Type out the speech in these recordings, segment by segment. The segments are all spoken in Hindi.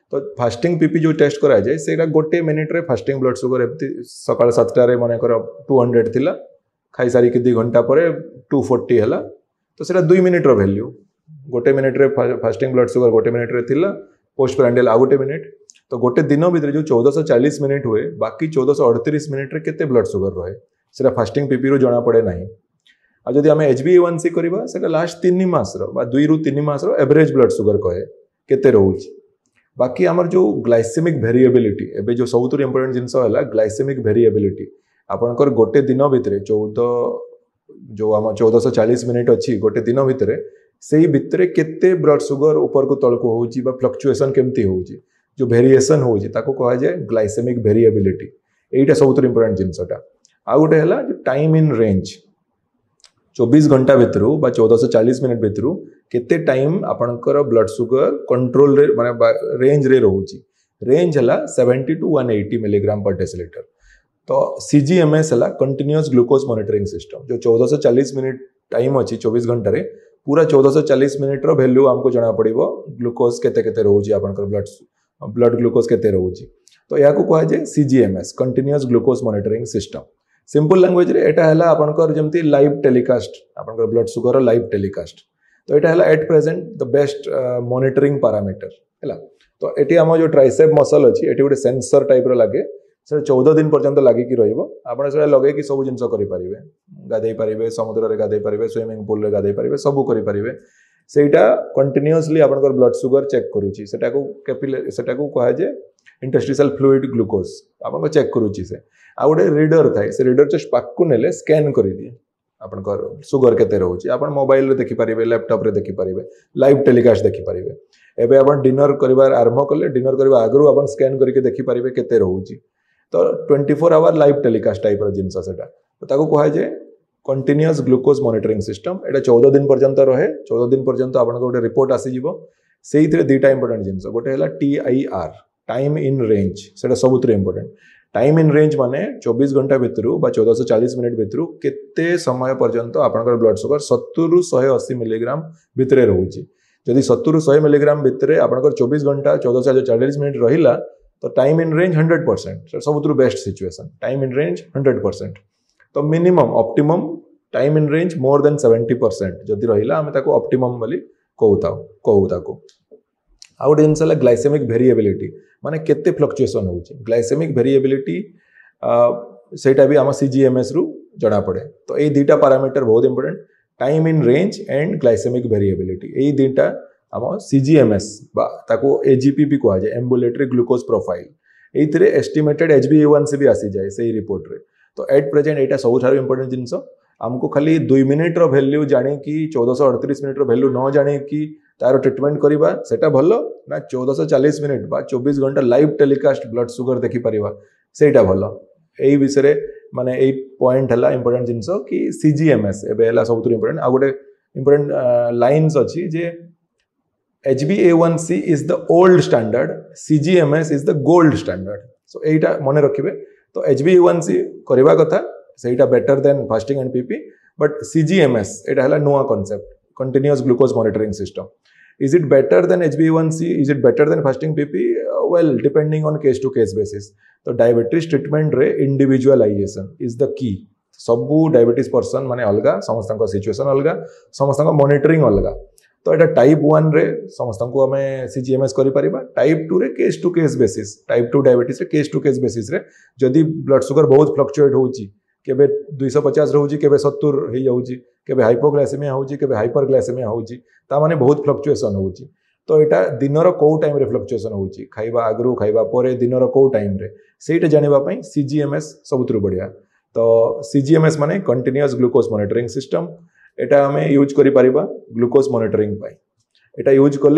तो फास्टिंग पीपी जो टेस्ट करा जाए सेटा गोटे मिनिट रे फास्टिंग ब्लड शुगर एमती सकाळ 7 रे माने कर 200 थिला खाई सारी के 2 घंटा पर 240 हैला तो सेटा 2 मिनिट रो वैल्यू गोटे मिनिट रे फास्टिंग ब्लड शुगर गोटे मिनिट रे थिला पोस्ट प्रांडियल आ गोटे मिनिट तो गोटे दिन भीतर जो 1440 मिनिट हुए बाकी 1438 मिनिट रे केते ब्लड शुगर रहे सेटा फास्टिंग पीपी रो जणा पड़े नाही आ जदि आमे HbA1c करबा सेटा लास्ट 3 मास रो बा 2 रु 3 मास रो एवरेज ब्लड शुगर कहे केते रहउची बाकी आमर जो ग्लाइसेमिक वेरिएबिलिटी एबे जो सबुतु इंपोर्टेंट जिंस है ग्लाइसेमिक वेरिएबिलिटी आपनकर गोटे दिन भितर 14 जो आम 1440 मिनिट अच्छी गोटे दिन भितर से भितर केते ब्लड शुगर ऊपर को तल को होउची बा फ्लक्चुएशन केमती होउची जो वेरिएशन होउची ताको कहा जाए ग्लाइसेमिक वेरिएबिलिटी एटा सबुतु इंपोर्टेंट जिंसटा आ गोटे हला जो टाइम इन रेंज 24 घंटा भितर बा 1440 मिनिट भितर केते टाइम आपनकर ब्लड शुगर कंट्रोल रे माने रेंज रे रहउची रेंज हला 70 टू 180 मिलीग्राम पर डेसिलीटर तो CGMS हला कंटीन्यूअस ग्लूकोज मॉनिटरिंग सिस्टम जो 1440 मिनिट टाइम अछि 24 घंटा रे पूरा 1440 मिनिट रो वैल्यू हमको जाना पड़िबो ग्लूकोज केते केते रहउची आपनकर ब्लड ग्लूकोज केते रहउची तो या को कहा जाय CGMS continuous glucose monitoring system simple language रे एटा हला आपनकर जेमती लाइव टेलीकास्ट आपनकर ब्लड शुगर लाइव टेलीकास्ट तो एटा हला at present the best monitoring parameter हला तो एटी हम जो ट्राइसेप मसल अछि एटी गोटे सेंसर टाइप रो लागे से 14 दिन पर्यंत लागि कि रहइबो आपण से लगे कि सब जिंस करि परिबे गाधै परिबे समुद्र रे गाधै परिबे स्विमिंग पूल रे गाधै परिबे सब करि परिबे सेटा कंटीन्यूअसली आपनकर ब्लड शुगर चेक करूची सेटा को कैपिलरी सेटा को कहा जे इंटरस्टिशियल फ्लूइड ग्लूकोज आपन चेक करूची से आ गोटे रीडर थाए से रीडर जस्ट पाकु नेले स्कैन करि दिए आपनकर शुगर केते रहउची आपन मोबाइल रे देखि परिबे लैपटॉप रे देखि परिबे लाइव टेलीकास्ट देखि परिबे एबे आपन डिनर करिवार आरंभ करले डिनर करबा आगरु आपन स्कैन करके देखि परिबे केते रहउची तो 24 आवर लाइव टेलीकास्ट टाइप रो जिंस सेटा तो ताको कहा जे कंटीन्यूअस ग्लूकोज मॉनिटरिंग सिस्टम एटा 14 दिन पर्यंत रहे 14 दिन पर्यंत आपन गोटे रिपोर्ट आसी जिवो सेही थरे दुटा इंपोर्टेंट जिंस गोटे हला TIR टाइम इन रेंज सेटा सबुतरे इंपोर्टेंट टाइम इन रेंज माने 24 घंटा भितर बा 1440 मिनिट भितर केते समय पर्यंत आपनकर ब्लड शुगर 70 रु 180 मिलीग्राम भितरे रहउची जदि 70 रु 100 मिलीग्राम भितरे आपनकर 24 घंटा 1440 मिनिट रहिला तो time in range 100% सबुतु best situation time in range 100% तो minimum optimum time in range more than 70% जदि रहिला हम ताको ऑप्टिमम बोली कहू ताको आ गोटे जिनस ग्लाइसेमिक वेरिएबिलिटी माने केते फ्लक्चुएशन होउची ग्लाइसेमिक वेरिएबिलिटी सेटा भी आम CGMS रु जणा पड़े तो ये दुटा पैरामीटर बहुत important time in range and glycaemic variability ये दुटा आम CGMS बा ताको AGP भी कहा जाए ambulatory glucose profile एइथरे estimated HbA1c भी आसी जाए सही रिपोर्ट रे तो एट प्रेजेंट एटा सबुठार इंपोर्टेंट जिनस हमको खाली 2 मिनिट रो वैल्यू जाने कि 1438 मिनिट रो वैल्यू न जाने कि तार ट्रीटमेंट करबा सेटा भलो ना 1440 मिनिट बा 24 घंटा लाइव टेलीकास्ट ब्लड शुगर देखि परिबा सेटा भलो एई विषय माने एई पॉइंट हला इंपोर्टेंट जिनस कि CGMS एबे हला सबुतर इंपोर्टेंट आ गोटे इंपोर्टेंट लाइन्स अछि जे HbA1c is the old standard CGMS is the gold standard so एटा मने रखिबे तो HbA1c करबा कथा सेटा better than fasting and PP but CGMS एटा हला नोआ concept continuous glucose monitoring system is it better than HbA1c is it better than fasting PP well depending on case to case basis तो डायबिटीज ट्रीटमेंट रे इंडिविजुअलाइजेशन इज द की सबू डायबिटीज पर्सन माने अलगा समस्त सिचुएशन अलगा समस्त मॉनिटरिंग अलगा तो एटा टाइप 1 रे समस्त को हमें CGMS करि परिबा टाइप 2 रे case to case basis type 2 diabetes रे केस टू केस बेसिस रे जदी ब्लड शुगर बहुत फ्लक्चुएट होउची केबे 250 रहउची केबे 70 हे जाउची केबे हाइपोग्लाइसेमिया होउची केबे हाइपरग्लाइसेमिया होउची ता माने बहुत फ्लक्चुएशन होउची तो एटा दिनर को टाइम रे फ्लक्चुएशन होउची खाइबा आगरु खाइबा परे दिनर को टाइम रे सेटा जानिबा पई CGMS सबुतरु बढ़िया तो CGMS माने कंटीन्यूअस ग्लूकोज मॉनिटरिंग सिस्टम एटा हमें यूज करि परिबा ग्लूकोज मॉनिटरिंग पाई एटा यूज करले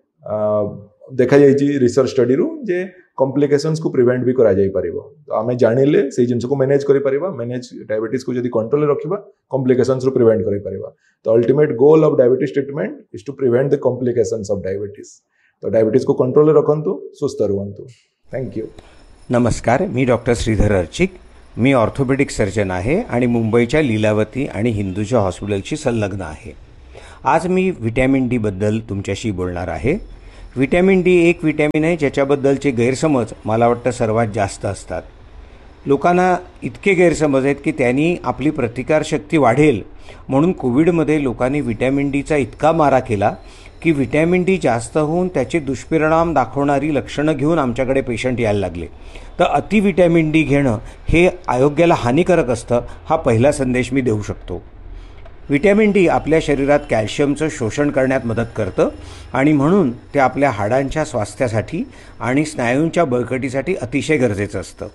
देखा जाइछि रिसर्च स्टडी रु जे कॉम्प्लिकेशंस को प्रिवेंट भी करा जाई परिबो तो हमें जानिले से जिंस को मैनेज करि परिबा मैनेज डायबिटीज को जदी कंट्रोल रे रखिबा कॉम्प्लिकेशंस रु प्रिवेंट करि परिबा तो ultimate goal of diabetes treatment is to prevent the complications of diabetes तो डायबिटीज को कंट्रोल रे रखंतु सुस्थ रहंतु थैंक यू नमस्कार मी डॉक्टर श्रीधर अर्चिक मी ऑर्थोपेडिक सर्जन आहे आणि मुंबईच्या लीलावती आणि हिंदूजा हॉस्पिटलशी संलग्न आहे। आज मी व्हिटॅमिन डी बद्दल तुमच्याशी बोलणार आहे। व्हिटॅमिन डी एक व्हिटॅमिन आहे ज्याच्याबद्दलचे गैरसमज मला वाटतं सर्वात जास्त असतात. लोकांना इतके गैरसमज आहेत की त्यांनी आपली प्रतिकारशक्ती वाढेल म्हणून कोविडमध्ये लोकांनी व्हिटॅमिन डीचा इतका मारा केला की व्हिटॅमिन डी जास्त होऊन त्याचे दुष्परिणाम दाखवणारी लक्षणं घेऊन आमच्याकडे पेशंट यायला लागले. तर अति व्हिटॅमिन डी घेणं हे आरोग्याला हानिकारक असतं, हा पहिला संदेश मी देऊ शकतो. व्हिटॅमिन डी आपल्या शरीरात कॅल्शियमचं शोषण करण्यात मदत करतं आणि म्हणून ते आपल्या हाडांच्या स्वास्थ्यासाठी आणि स्नायूंच्या बळकटीसाठी अतिशय गरजेचं असतं.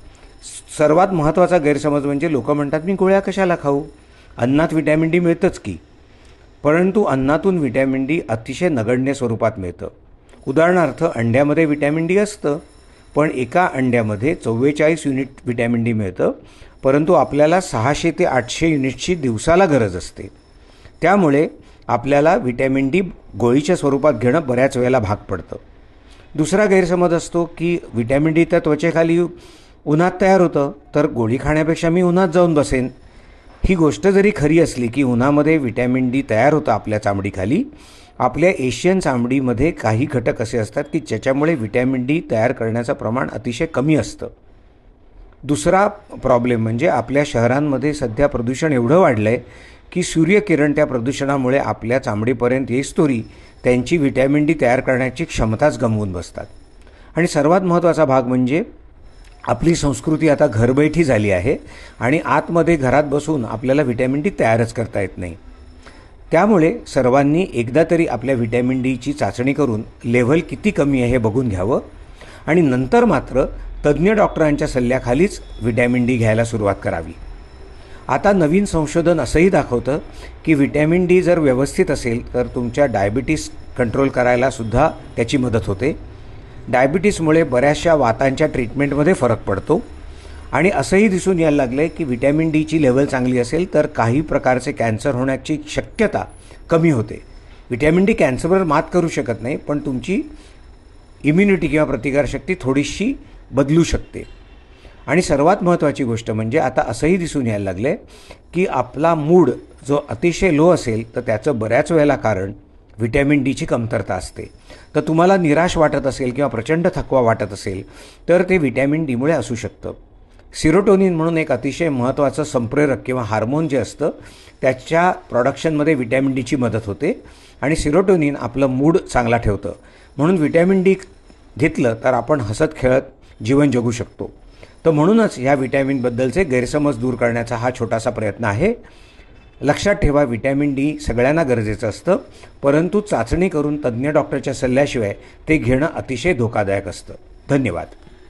सर्वात महत्त्वाचा गैरसमज म्हणजे लोक म्हणतात मी गोळ्या कशाला खाऊ, अन्नात व्हिटॅमिन डी मिळतंच की. परंतु अन्नातून व्हिटॅमिन डी अतिशय नगण्य स्वरूपात मिळतं. उदाहरणार्थ अंड्यामध्ये व्हिटॅमिन डी असतं, पण एका अंड्यामध्ये 44 युनिट व्हिटॅमिन डी मिळतं, परंतु आपल्याला 600 ते 800 युनिटची दिवसाला गरज असते. त्यामुळे आपल्याला व्हिटॅमिन डी गोळीच्या स्वरूपात घेणं बऱ्याच वेळेला भाग पडतं. दुसरा गैरसमज असतो की व्हिटॅमिन डी तर त्वचेखाली उन्हात तयार होतं, तर गोळी खाण्यापेक्षा मी उन्हात जाऊन बसेन. ही गोष्ट जरी खरी असली की उन्हामध्ये व्हिटॅमिन डी तयार होतं आपल्या चामडीखाली, आपल्या एशियन चामडीमध्ये काही घटक असे असतात की ज्याच्यामुळे व्हिटॅमिन डी तयार करण्याचं प्रमाण अतिशय कमी असतं. दुसरा प्रॉब्लेम म्हणजे आपल्या शहरांमध्ये सध्या प्रदूषण एवढं वाढलं आहे की सूर्यकिरण त्या प्रदूषणामुळे आपल्या चामडीपर्यंत येईस्तोरी त्यांची व्हिटॅमिन डी तयार करण्याची क्षमताच गमावून बसतात. आणि सर्वात महत्त्वाचा भाग म्हणजे आपली संस्कृती आता घरबैठी झाली आहे आणि आतमध्ये घरात बसून आपल्याला व्हिटॅमिन डी तयारच करता येत नाही. त्यामुळे सर्वांनी एकदा तरी आपल्या व्हिटॅमिन डीची चाचणी करून लेव्हल किती कमी आहे हे बघून घ्यावं आणि नंतर मात्र तज्ज्ञ डॉक्टरांच्या सल्ल्याखालीच व्हिटॅमिन डी घ्यायला सुरुवात करावी. आता नवीन संशोधन असंही दाखवतं की व्हिटॅमिन डी जर व्यवस्थित असेल तर तुमच्या डायबिटीस कंट्रोल करायलासुद्धा त्याची मदत होते. डायबिटीसमुळे बऱ्याचशा वातांच्या ट्रीटमेंटमध्ये फरक पडतो आणि असंही दिसून यायला लागलं आहे की व्हिटॅमिन डीची लेवल चांगली असेल तर काही प्रकारचे कॅन्सर होण्याची शक्यता कमी होते. व्हिटॅमिन डी कॅन्सरवर मात करू शकत नाही, पण तुमची इम्युनिटी किंवा प्रतिकारशक्ती थोडीशी बदलू शकते. आणि सर्वात महत्त्वाची गोष्ट म्हणजे आता असंही दिसून यायला लागलं आहे की आपला मूड जो अतिशय लो असेल तर त्याचं बऱ्याच वेळेला कारण व्हिटॅमिन डीची कमतरता असते. तर तुम्हाला निराश वाटत असेल किंवा प्रचंड थकवा वाटत असेल तर ते व्हिटॅमिन डीमुळे असू शकतं. सिरोटोनिन म्हणून एक अतिशय महत्त्वाचं संप्रेरक किंवा हार्मोन जे असतं त्याच्या प्रोडक्शनमध्ये व्हिटॅमिन डीची मदत होते आणि सिरोटोनिन आपलं मूड चांगला ठेवतं. म्हणून व्हिटॅमिन डी घेतलं तर आपण हसत खेळत जीवन जगू शकतो. तर म्हणूनच ह्या व्हिटॅमिनबद्दलचे गैरसमज दूर करण्याचा हा छोटासा प्रयत्न आहे. लक्षात ठेवा, व्हिटॅमिन डी सगळ्यांना गरजेचं असतं, परंतु चाचणी करून तज्ज्ञ डॉक्टरच्या सल्ल्याशिवाय ते घेणं अतिशय धोकादायक असतं. धन्यवाद.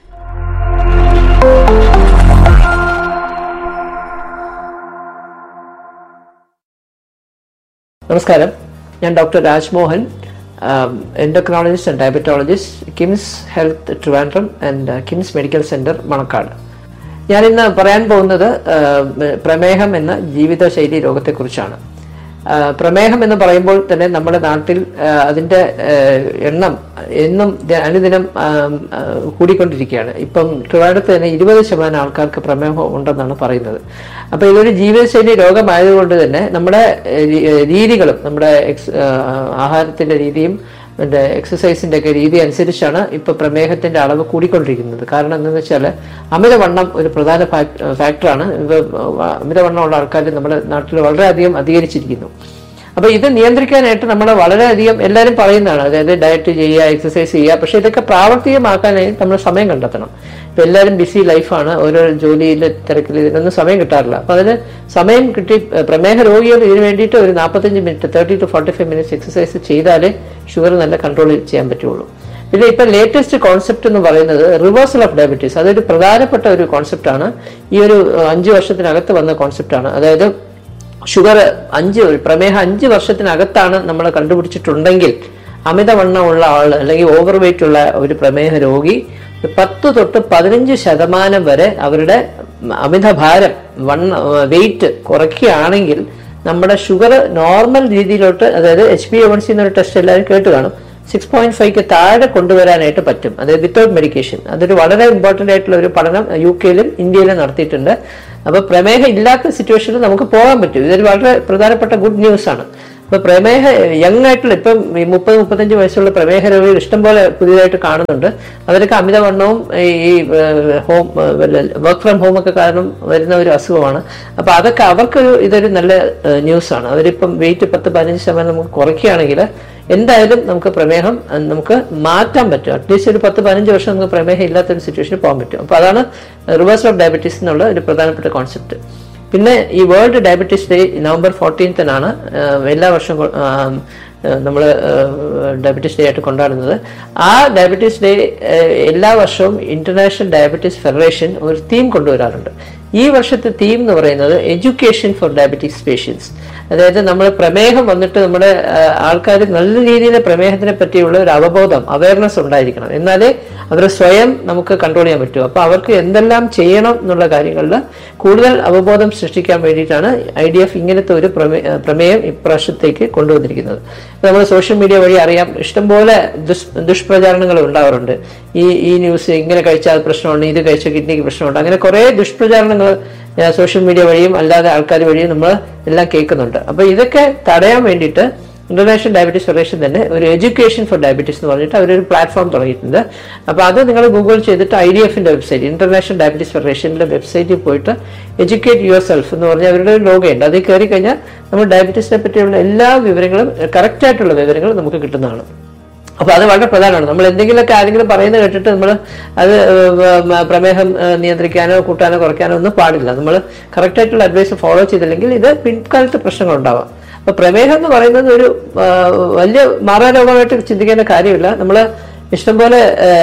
നമസ്കാരം, ഞാൻ doctor Rajmohan, endocrinologist and diabetologist, KIMS health Trivandrum and KIMS medical centre Manacaud. ഞാനിന്ന് പറയാൻ പോകുന്നത് പ്രമേഹം എന്ന ജീവിതശൈലി രോഗത്തെക്കുറിച്ചാണ്. പ്രമേഹം എന്ന് പറയുമ്പോൾ തന്നെ നമ്മുടെ നാട്ടിൽ അതിൻ്റെ എണ്ണം എന്നും അനുദിനം കൂടിക്കൊണ്ടിരിക്കുകയാണ്. ഇപ്പം ട്രിവാൻഡ്രത്ത് തന്നെ 20% ആൾക്കാർക്ക് പ്രമേഹം ഉണ്ടെന്നാണ് പറയുന്നത്. അപ്പോൾ ഇതൊരു ജീവിതശൈലി രോഗമായതുകൊണ്ട് തന്നെ നമ്മുടെ രീതികളും നമ്മുടെ ആഹാരത്തിൻ്റെ രീതിയും മറ്റേ എക്സസൈസിൻ്റെ ഒക്കെ രീതി അനുസരിച്ചാണ് ഇപ്പോൾ പ്രമേഹത്തിൻ്റെ അളവ് കൂടിക്കൊണ്ടിരിക്കുന്നത്. കാരണം എന്താണെന്ന് വെച്ചാൽ അമിതവണ്ണം ഒരു പ്രധാന ഫാക്ടറാണ്. അമിതവണ്ണമുള്ള ആൾക്കാർ നമ്മുടെ നാട്ടിൽ വളരെയധികം അധികരിച്ചിരിക്കുന്നു. അപ്പോൾ ഇത് നിയന്ത്രിക്കാനായിട്ട് നമ്മൾ വളരെയധികം എല്ലാവരും പറയുന്നതാണ്, അതായത് ഡയറ്റ് ചെയ്യുക, എക്സസൈസ് ചെയ്യുക. പക്ഷേ ഇതൊക്കെ പ്രാവർത്തികമാക്കാനായി നമ്മൾ സമയം കണ്ടെത്തണം. ഇപ്പം എല്ലാവരും ബിസി ലൈഫാണ്, ഓരോ ജോലിയിൽ തിരക്കിൽ ഇതിനൊന്നും സമയം കിട്ടാറില്ല. അപ്പോൾ അതിന് സമയം കിട്ടി പ്രമേഹ രോഗികൾ ഇതിന് വേണ്ടിയിട്ട് ഒരു 45 മിനിറ്റ് 30 to 45 മിനിറ്റ്സ് എക്സസൈസ് ചെയ്താലേ ഷുഗർ നല്ല കൺട്രോൾ ചെയ്യാൻ പറ്റുള്ളൂ. പിന്നെ ഇപ്പം ലേറ്റസ്റ്റ് കോൺസെപ്റ്റ് എന്ന് പറയുന്നത് റിവേഴ്സൽ ഓഫ് ഡയബറ്റീസ്. അതൊരു പ്രധാനപ്പെട്ട ഒരു കോൺസെപ്റ്റാണ്. ഈ ഒരു 5 വർഷത്തിനകത്ത് വന്ന കോൺസെപ്റ്റാണ്. അതായത് പ്രമേഹം 5 വർഷത്തിനകത്താണ് നമ്മൾ കണ്ടുപിടിച്ചിട്ടുണ്ടെങ്കിൽ അമിതവണ്ണമുള്ള ആൾ അല്ലെങ്കിൽ ഓവർ വെയിറ്റ് ഉള്ള ഒരു പ്രമേഹ രോഗി 10 തൊട്ട് 15% വരെ അവരുടെ അമിതഭാരം വെയിറ്റ് കുറയ്ക്കുകയാണെങ്കിൽ നമ്മുടെ ഷുഗർ നോർമൽ രീതിയിലോട്ട്, അതായത് HbA1c എന്നൊരു ടെസ്റ്റ് എല്ലാവരും കേട്ട് കാണും, 6.5 താഴെ കൊണ്ടുവരാനായിട്ട് പറ്റും, അതായത് വിത്തൗട്ട് മെഡിക്കേഷൻ. അതൊരു വളരെ ഇമ്പോർട്ടൻ്റ് ആയിട്ടുള്ള ഒരു പഠനം UK-ലും ഇന്ത്യയിലും നടത്തിയിട്ടുണ്ട്. അപ്പോൾ പ്രമേഹം ഇല്ലാത്ത സിറ്റുവേഷനിൽ നമുക്ക് പോകാൻ പറ്റും. ഇതൊരു വളരെ പ്രധാനപ്പെട്ട ഗുഡ് ന്യൂസ് ആണ്. ഇപ്പോൾ പ്രമേഹ യങ് ആയിട്ടുള്ള ഇപ്പം ഈ 30-35 വയസ്സുള്ള പ്രമേഹ രോഗികൾ ഇഷ്ടംപോലെ പുതിയതായിട്ട് കാണുന്നുണ്ട്. അവരൊക്കെ അമിതവണ്ണവും ഈ ഹോം വർക്ക് ഫ്രം ഹോം ഒക്കെ കാരണം വരുന്ന ഒരു അസുഖമാണ്. അപ്പോൾ അതൊക്കെ അവർക്കൊരു ഇതൊരു നല്ല ന്യൂസാണ്. അവരിപ്പം വെയിറ്റ് 10-15% നമുക്ക് കുറയ്ക്കുകയാണെങ്കിൽ എന്തായാലും നമുക്ക് പ്രമേഹം നമുക്ക് മാറ്റാൻ പറ്റും. അറ്റ്ലീസ്റ്റ് ഒരു 10-15 വർഷം നമുക്ക് പ്രമേഹം ഇല്ലാത്തൊരു സിറ്റുവേഷനിൽ പോകാൻ പറ്റും. അപ്പോൾ അതാണ് റിവേഴ്സൽ ഓഫ് ഡയബറ്റീസ് എന്നുള്ള ഒരു പ്രധാനപ്പെട്ട കോൺസെപ്റ്റ്. പിന്നെ ഈ വേൾഡ് ഡയബറ്റീസ് ഡേ November 14 എല്ലാ വർഷവും നമ്മൾ ഡയബറ്റീസ് ഡേ ആയിട്ട് കൊണ്ടാടുന്നത്. ആ ഡയബറ്റീസ് ഡേ എല്ലാ വർഷവും ഇന്റർനാഷണൽ ഡയബറ്റീസ് ഫെഡറേഷൻ ഒരു തീം കൊണ്ടുവരാറുണ്ട്. ഈ വർഷത്തെ തീം എന്ന് പറയുന്നത് എഡ്യൂക്കേഷൻ ഫോർ ഡയബറ്റീസ് പേഷ്യൻസ്. അതായത് നമ്മൾ പ്രമേഹം വന്നിട്ട് നമ്മുടെ ആൾക്കാർ നല്ല രീതിയിൽ പ്രമേഹത്തിനെ പറ്റിയുള്ള ഒരു അവബോധം അവയർനെസ് ഉണ്ടായിരിക്കണം. എന്നാലേ അവർ സ്വയം നമുക്ക് കൺട്രോൾ ചെയ്യാൻ പറ്റൂ. അപ്പോൾ അവർക്ക് എന്തെല്ലാം ചെയ്യണം എന്നുള്ള കാര്യങ്ങളിൽ കൂടുതൽ അവബോധം സൃഷ്ടിക്കാൻ വേണ്ടിയിട്ടാണ് IDF ഇങ്ങനത്തെ ഒരു പ്രമേയം ഇപ്രാവശ്യത്തേക്ക് കൊണ്ടുവന്നിരിക്കുന്നത്. നമ്മൾ സോഷ്യൽ മീഡിയ വഴി അറിയാം, ഇഷ്ടംപോലെ ദുഷ്പ്രചാരണങ്ങൾ ഉണ്ടാവാറുണ്ട്. ഈ ന്യൂസ് ഇങ്ങനെ കഴിച്ചാൽ പ്രശ്നമുണ്ട്, ഇത് കഴിച്ചാൽ കിഡ്നിക്ക് പ്രശ്നമുണ്ട്, അങ്ങനെ കുറേ ദുഷ്പ്രചാരണങ്ങൾ സോഷ്യൽ മീഡിയ വഴിയും അല്ലാതെ ആൾക്കാർ വഴിയും നമ്മൾ എല്ലാം കേൾക്കുന്നുണ്ട്. അപ്പോൾ ഇതൊക്കെ തടയാൻ വേണ്ടിയിട്ട് ഇന്റർനാഷണൽ ഡയബറ്റീസ് ഫെഡറേഷൻ തന്നെ ഒരു എഡ്യൂക്കേഷൻ ഫോർ ഡയബറ്റീസ് എന്ന് പറഞ്ഞിട്ട് അവരൊരു പ്ലാറ്റ്ഫോം തുടങ്ങിയിട്ടുണ്ട്. അപ്പോൾ അത് നിങ്ങൾ ഗൂഗിൾ ചെയ്തിട്ട് IDFന്റെ വെബ്സൈറ്റ്, ഇന്റർനാഷണൽ ഡയബറ്റീസ് ഫെഡറേഷൻ്റെ വെബ്സൈറ്റിൽ പോയിട്ട് എഡ്യൂക്കേറ്റ് യുവർ സെൽഫ് എന്ന് പറഞ്ഞാൽ അവരുടെ ഒരു ലോഗയുണ്ട്. അതിൽ കയറി കഴിഞ്ഞാൽ നമ്മൾ ഡയബറ്റീസിനെ പറ്റിയുള്ള എല്ലാ വിവരങ്ങളും കറക്റ്റായിട്ടുള്ള വിവരങ്ങൾ നമുക്ക് കിട്ടുന്നതാണ്. അപ്പോൾ അത് വളരെ പ്രധാനമാണ്. നമ്മൾ എന്തെങ്കിലുമൊക്കെ ആരെങ്കിലും പറയുന്നത് കേട്ടിട്ട് നമ്മൾ അത് പ്രമേഹം നിയന്ത്രിക്കാനോ കൂട്ടാനോ കുറയ്ക്കാനോ ഒന്നും പാടില്ല. നമ്മൾ കറക്റ്റായിട്ടുള്ള അഡ്വൈസ് ഫോളോ ചെയ്തില്ലെങ്കിൽ ഇത് പിൻകാലത്ത് പ്രശ്നങ്ങളുണ്ടാവാം. അപ്പോൾ പ്രമേഹം എന്ന് പറയുന്നത് ഒരു വലിയ മാറാരോഗമായിട്ട് ചിന്തിക്കേണ്ട കാര്യമില്ല. നമ്മൾ ഇഷ്ടംപോലെ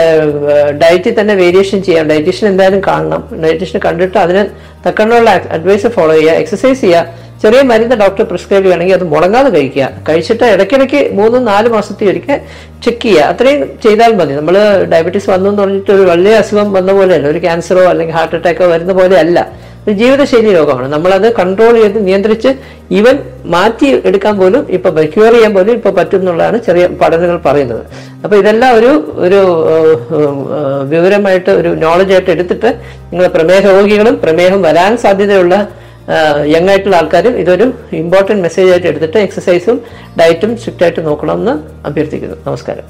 ഡയറ്റിൽ തന്നെ വേരിയേഷൻ ചെയ്യാം. ഡയറ്റീഷ്യൻ എന്തായാലും കാണണം. ഡയറ്റീഷ്യനെ കണ്ടിട്ട് അതിന് തക്കണ്ണുള്ള അഡ്വൈസ് ഫോളോ ചെയ്യുക, എക്സസൈസ് ചെയ്യുക. ചെറിയ മരുന്ന് ഡോക്ടർ പ്രിസ്ക്രൈബ് ചെയ്യുകയാണെങ്കിൽ അത് മുടങ്ങാതെ കഴിക്കുക. കഴിച്ചിട്ട് ഇടയ്ക്കിടയ്ക്ക് 3-4 മാസത്തിൽ ഒരിക്കൽ ചെക്ക് ചെയ്യുക. അത്രയും ചെയ്താൽ മതി. നമ്മൾ ഡയബറ്റീസ് വന്നു എന്ന് പറഞ്ഞിട്ട് ഒരു വലിയ അസുഖം വന്ന പോലെയല്ല, ഒരു ക്യാൻസറോ അല്ലെങ്കിൽ ഹാർട്ട് അറ്റാക്കോ വരുന്ന പോലെ അല്ല. ഒരു ജീവിതശൈലി രോഗമാണ്. നമ്മളത് കൺട്രോൾ ചെയ്ത് നിയന്ത്രിച്ച് ഈവൻ മാറ്റി എടുക്കാൻ പോലും ഇപ്പൊ ക്യൂർ ചെയ്യാൻ പോലും ഇപ്പൊ പറ്റും എന്നുള്ളതാണ് ചെറിയ പഠനങ്ങൾ പറയുന്നത്. അപ്പൊ ഇതെല്ലാം ഒരു വിവരമായിട്ട് ഒരു നോളജായിട്ട് എടുത്തിട്ട് നിങ്ങൾ പ്രമേഹ രോഗികളും പ്രമേഹം വരാൻ സാധ്യതയുള്ള യങ് ആയിട്ടുള്ള ആൾക്കാരും ഇതൊരു ഇമ്പോർട്ടൻറ്റ് മെസ്സേജ് ആയിട്ട് എടുത്തിട്ട് എക്സസൈസും ഡയറ്റും സ്ട്രിക്റ്റ് ആയിട്ട് നോക്കണമെന്ന് അഭ്യർത്ഥിക്കുന്നു. നമസ്കാരം.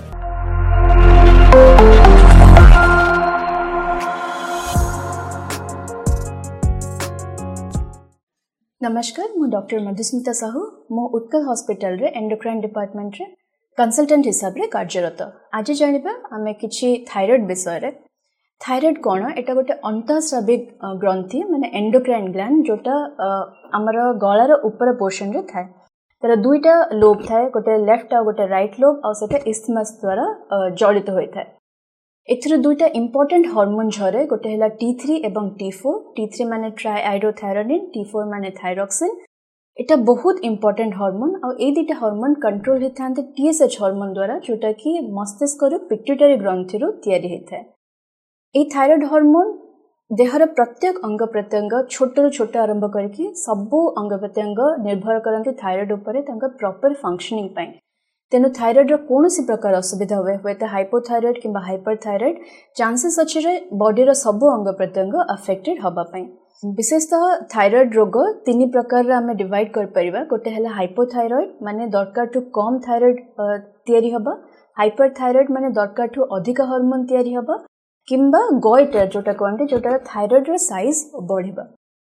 नमस्कार, मु डॉक्टर मधुस्मिता साहू मो उत्कल हॉस्पिटल रे एंडोक्राइन डिपार्टमेंट रे कंसल्टेंट हिसाब रे कार्यरत. आज जानिबा आमे किछि थायराइड विषय रे. थायराइड कोन एटा गोटे अंतःस्रावी ग्रंथि माने एंडोक्राइन ग्लैंड जोटा हमर गळार ऊपर पोर्शन रे थाए. तर दुईटा लोब थाए, गोटे लेफ्ट आ गोटे राइट लोब आ सेटा इस्थमस द्वारा जड़ित होई थाए. एथर दुईटा इंपोर्टेंट हार्मोन झरे. गोटे हला T3 एवं T4. T3 माने ट्राइआइडोथायरोनिन, T4 माने थायरॉक्सिन. एटा बहुत इंपोर्टेंट हार्मोन आ ए दुईटा हार्मोन कंट्रोल होइथांते TSH हार्मोन द्वारा, जोटा कि मस्तिष्क रो पिट्यूटरी ग्रंथि रो तयारी होइथाय. ए थायराइड हार्मोन देहर प्रत्येक अंग प्रत्यंग छोट छोट आरंभ करके सबो अंग प्रत्यंग निर्भर करते थायराइड उपरे तांका प्रॉपर फंक्शनिंग पाई. तेनु थायराइड रो कोनोसी प्रकार असुविधा हुए तो हाइपोथायराइड किंबा हाइपरथायराइड चांसेस अच्छे रे बॉडी रो सबो अंग प्रत्यंग अफेक्टेड हबा पाई. विशेषतः थायराइड रोग 3 प्रकार रे हमें डिवाइड कर परिबा. गोटे हला हाइपोथायराइड माने दरकार टू कम थायराइड तयारी हबा. हाइपरथायराइड माने दरकार टू अधिक हार्मोन तयारी हबा. किंबा गोइटर जोटा कहते जोटा थायराइड रो साइज बढ़िबा.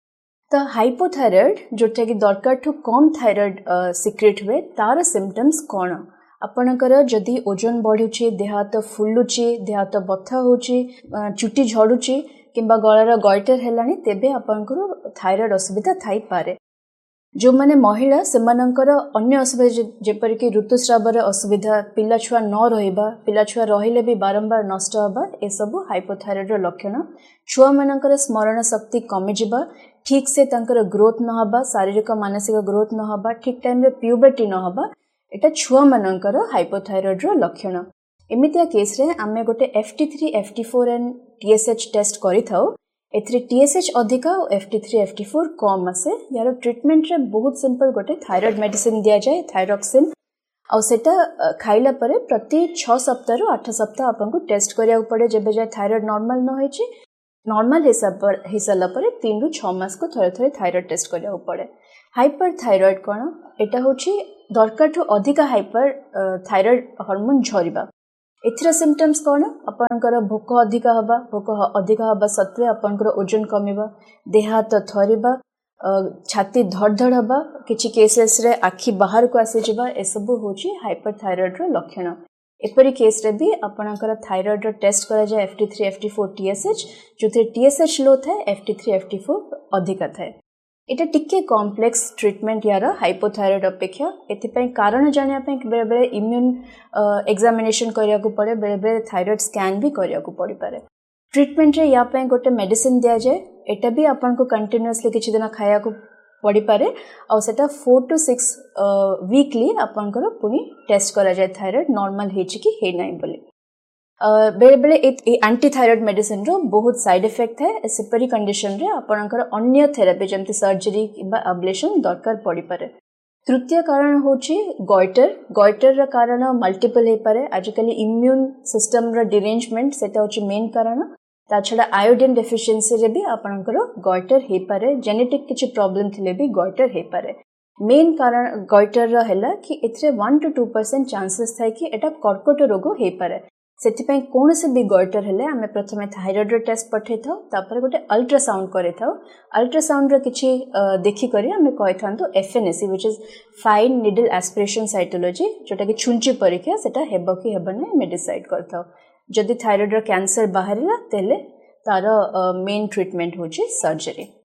तो हाइपोथायराइड जोटा कि दरकार टू कम थायराइड सिक्रेट हुए तार सिम्पटम्स कौन. आपणकर जदि ओजन बढ़ुची, देह हाथ फुलुची, देह हाथ बथा होची, चुटी झड़ुची किंबा गଳାର गॉइटर हेलानी तेबे आपणकर थायराइड असुविधा थाई पारे. जो माने महिला सेमानंकर अन्य असुविधा जेपर कि ऋतुस्रावर असुविधा, पिला छुआ न रहिबा, पिला छुआ रहिले भी बारंबार नष्ट हबा, ए सब हाइपोथायराइड रो लक्षण. छुआ मानकर स्मरण शक्ति कमी जिबा, ठीक से तांकर ग्रोथ न हबा, शारीरिक मानसिक ग्रोथ न हबा, ठीक टाइम रे प्यूबर्टी न हबा, एटा छुआ मानकर हाइपोथायराइड रो लक्षण. एमितिया केस रे आमे गोटे FT3 FT4 and TSH test करि थाउ. एथरे TSH अधिका और FT3 FT4 कम आसे. यार ट्रीटमेंट रे बहुत सिंपल गोटे थायराइड मेडिसिन दिया जाए, थायरॉक्सिन. और सेटा खाइला परे प्रति 6 सप्ताह रु 8 सप्ताह आपनको टेस्ट करिया पड़े. जेबे जाय थायराइड नॉर्मल न होइची, नॉर्मल हिसाब पर 3 रु 6 मास को थोड़े थोड़े थायराइड टेस्ट करिया पड़े. हाइपरथायराइड कोन एटा होची दरकार ठू अधिका हाइपर थायराइड हार्मोन झरिबा एथिरा सिम्पटम्स कौन आपनकर भोक अधिका हबा भोक अधिका हबा सत्वे आपनकर ओजन कमिबा देह हाथ थरिबा छाती धड़धड़ हबा किछि केसेस रे आखि बाहर को आसी जिबा ए सब होची हाइपरथायराइड रो लक्षण एपरी केस रे भी आपनकर थायराइड रो टेस्ट करा जाय FT3 FT4 TSH जोथे TSH लो थाए FT3 FT4 अधिका थाए एटा टिके कॉम्प्लेक्स ट्रीटमेंट यार हाइपोथायराइड अपेक्षा एथिपई कारण जानिया पे बेले बेले इम्यून एग्जामिनेशन करिया को पड़े बेले बेले थायराइड स्कैन भी करिया को पड़ी पारे ट्रीटमेंट रे या पे गोटे मेडिसिन दिया जाए एटा भी आपन को कंटीन्यूअसली किछि दिन खाया को पड़ी पारे और सेटा 4 to 6 वीकली आपन को पुनी टेस्ट करा जाए थायराइड नॉर्मल हेछि कि हे नै बोले बेले बेले एंटी थायराइड मेडिसिन रो बहुत साइड इफेक्ट है सेपरी कंडीशन रे आपनकर अन्य थेरेपी जेमति सर्जरी किबा अब्लेशन दरकार पड़ी पारे तृतीय कारण होची गॉइटर रा कारण मल्टीपल हे पारे आजकल इम्यून सिस्टम रा डिरेंजमेंट सेटा होची मेन कारण ता छडा आयोडीन डेफिशिएंसी रे भी आपनकर गॉइटर हे पारे जेनेटिक किछि प्रॉब्लम थिले भी गॉइटर हे पारे मेन कारण गॉइटर रा हैला कि एथरे 1 to 2% चांसेस थाय कि एटा कर्कट रोग हे पारे सेथिपई कोन से भी गॉइटर हेले आमे प्रथमे थायराइड टेस्ट पठे थाउ तापर गोटे अल्ट्रासाउंड करे थाउ अल्ट्रासाउंड रे किछि देखि करी आमे कहि थांतो FNAC which is fine needle aspiration cytology जोटा कि छुंची परीक्षा सेटा हेबो कि हेबो नै मे डिसाइड करथाउ जदि थायराइड रो कैंसर बाहरिला तेले तार मेन ट्रीटमेंट होची सर्जरी।